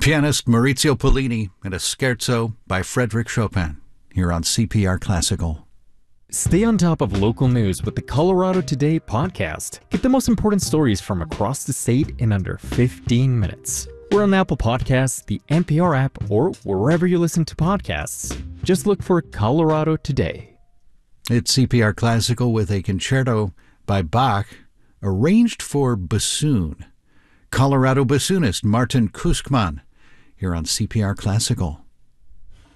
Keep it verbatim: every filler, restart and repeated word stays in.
Pianist Maurizio Pollini and a scherzo by Frédéric Chopin here on C P R Classical. Stay on top of local news with the Colorado Today podcast. Get the most important stories from across the state in under fifteen minutes. We're on Apple Podcasts, the N P R app, or wherever you listen to podcasts. Just look for Colorado Today. It's C P R Classical with a concerto by Bach, arranged for bassoon. Colorado bassoonist Martin Kuskman here on C P R Classical.